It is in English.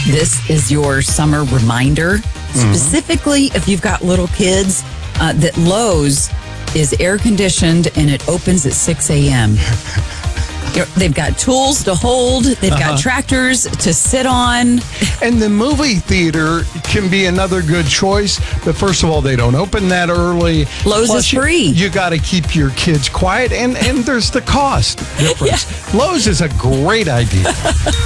This is your summer reminder. Specifically, if you've got little kids, that Lowe's is air conditioned and it opens at 6 a.m. They've got tools to hold. They've got tractors to sit on. And the movie theater can be another good choice. But first of all, they don't open that early. Lowe's is free. You got to keep your kids quiet. And there's the cost difference. Lowe's is a great idea.